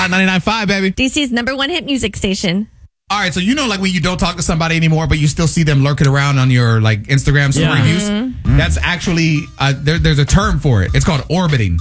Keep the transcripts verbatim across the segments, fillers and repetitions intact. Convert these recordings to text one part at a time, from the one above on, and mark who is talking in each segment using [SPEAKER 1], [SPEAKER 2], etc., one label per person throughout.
[SPEAKER 1] Hot ninety-nine point five, baby.
[SPEAKER 2] D C's number one hit music station.
[SPEAKER 1] All right, so you know, like when you don't talk to somebody anymore, but you still see them lurking around on your like Instagram story
[SPEAKER 3] Yeah.
[SPEAKER 1] views.
[SPEAKER 2] Mm-hmm.
[SPEAKER 1] That's actually uh, there, there's a term for it. It's called orbiting.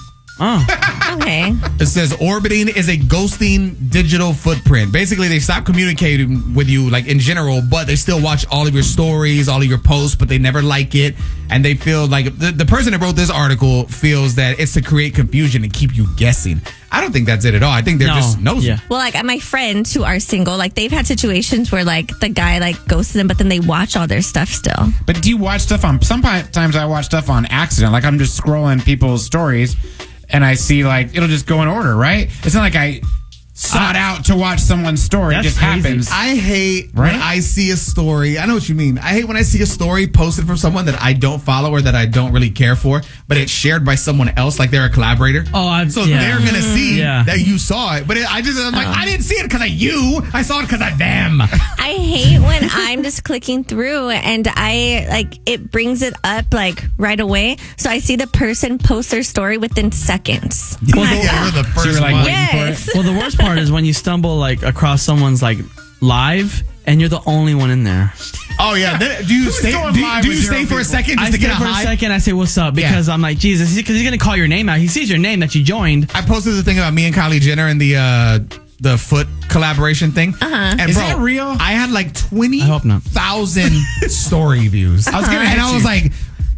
[SPEAKER 3] Oh.
[SPEAKER 2] Okay.
[SPEAKER 1] It says orbiting is a ghosting digital footprint. Basically, they stop communicating with you, like in general, but they still watch all of your stories, all of your posts, but they never like it. And they feel like the, the person that wrote this article feels that it's to create confusion and keep you guessing. I don't think that's it at all. I think they're
[SPEAKER 3] No.
[SPEAKER 1] just nosy.
[SPEAKER 3] Yeah.
[SPEAKER 2] Well, like my friends who are single, like they've had situations where like the guy like ghosted them, but then they watch all their stuff still.
[SPEAKER 4] But do you watch stuff on, sometimes I watch stuff on accident. Like I'm just scrolling people's stories and I see like, it'll just go in order, right? It's not like I sought out to watch someone's story. It
[SPEAKER 3] That's
[SPEAKER 4] just
[SPEAKER 3] crazy.
[SPEAKER 4] happens.
[SPEAKER 1] I hate
[SPEAKER 4] Right?
[SPEAKER 1] when I see a story. I know what you mean. I hate when I see a story posted from someone that I don't follow or that I don't really care for, but it's shared by someone else, like they're a collaborator.
[SPEAKER 3] Oh, I've-
[SPEAKER 1] so
[SPEAKER 3] yeah.
[SPEAKER 1] they're gonna see
[SPEAKER 3] Yeah.
[SPEAKER 1] that you saw it, but it, I just I'm like I didn't see it because of you. I saw it because of them.
[SPEAKER 2] I hate when I'm just clicking through and I like it brings it up like right away. So I see the person post their story within seconds.
[SPEAKER 1] yeah, you're the first
[SPEAKER 4] So you're like,
[SPEAKER 1] one.
[SPEAKER 4] waiting for it.
[SPEAKER 2] Yes.
[SPEAKER 3] Well, the worst part is when you stumble like across someone's like live and you're the only one in there.
[SPEAKER 1] Oh yeah. Then, do you stay?
[SPEAKER 4] going
[SPEAKER 1] Do,
[SPEAKER 4] live
[SPEAKER 1] do
[SPEAKER 4] with
[SPEAKER 1] you
[SPEAKER 4] zero
[SPEAKER 1] stay for a
[SPEAKER 4] people?
[SPEAKER 1] second just
[SPEAKER 3] I
[SPEAKER 1] to get
[SPEAKER 3] stay
[SPEAKER 1] a
[SPEAKER 3] for a
[SPEAKER 1] high?
[SPEAKER 3] second. I say what's up because
[SPEAKER 1] Yeah.
[SPEAKER 3] I'm like Jesus, because he's gonna call your name out. He sees your name that you joined.
[SPEAKER 1] I posted the thing about me and Kylie Jenner and the uh, the foot collaboration thing. Uh-huh. And
[SPEAKER 4] Is
[SPEAKER 1] bro,
[SPEAKER 4] that real?
[SPEAKER 1] I had like twenty
[SPEAKER 3] I hope not.
[SPEAKER 1] thousand story views. I was gonna, and I was like,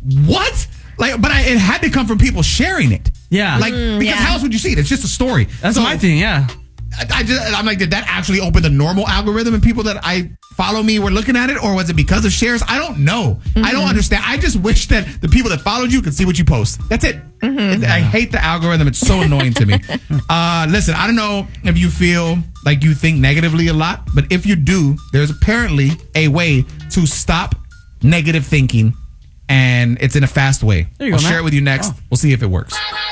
[SPEAKER 1] what? Like, but I, it had to come from people sharing it.
[SPEAKER 3] Yeah.
[SPEAKER 1] Like, because
[SPEAKER 2] yeah.
[SPEAKER 1] how else would you see it? It's just a story.
[SPEAKER 3] That's
[SPEAKER 1] So,
[SPEAKER 3] my thing. Yeah.
[SPEAKER 1] I, I just, I'm like, did that actually open the normal algorithm and people that I follow me were looking at it, or was it because of shares? I don't know. I don't understand. I just wish that the people that followed you could see what you post. That's it. And I hate the algorithm. It's so annoying to me. Uh, listen, I don't know if you feel like you think negatively a lot, but if you do, there's apparently a way to stop negative thinking, and it's in a fast way.
[SPEAKER 3] There you
[SPEAKER 1] I'll
[SPEAKER 3] go,
[SPEAKER 1] share
[SPEAKER 3] Matt.
[SPEAKER 1] it with you next. We'll see if it works.